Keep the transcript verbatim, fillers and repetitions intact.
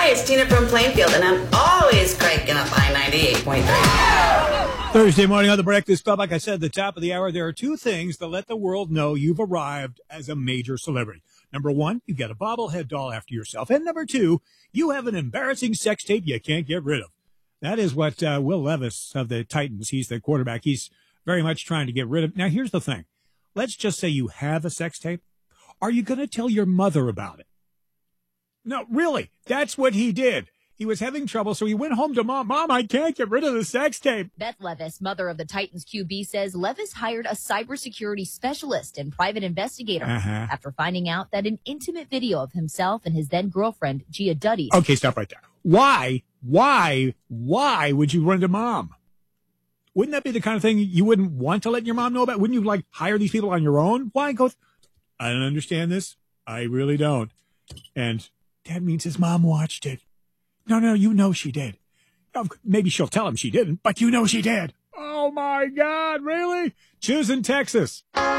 it's Tina from Plainfield, and I'm always cranking up I ninety-eight point three. Thursday morning on the Breakfast Club, like I said at the top of the hour, there are two things that let the world know you've arrived as a major celebrity. Number one, you get a bobblehead doll after yourself. And number two, you have an embarrassing sex tape you can't get rid of. That is what uh, Will Levis of the Titans, he's the quarterback, he's very much trying to get rid of. Now, here's the thing. Let's just say you have a sex tape. Are you going to tell your mother about it? No, really. That's what he did. He was having trouble, so he went home to mom. Mom, I can't get rid of the sex tape. Beth Levis, mother of the Titans Q B, says Levis hired a cybersecurity specialist and private investigator uh-huh. after finding out that an intimate video of himself and his then-girlfriend, Gia Duddy. Okay, stop right there. Why, why, why would you run to mom? Wouldn't that be the kind of thing you wouldn't want to let your mom know about? Wouldn't you, like, hire these people on your own? Why go? Th- I don't understand this. I really don't. And that means his mom watched it. No, no, you know she did. Maybe she'll tell him she didn't, but you know she did. Oh, my God, really? Choosing Texas.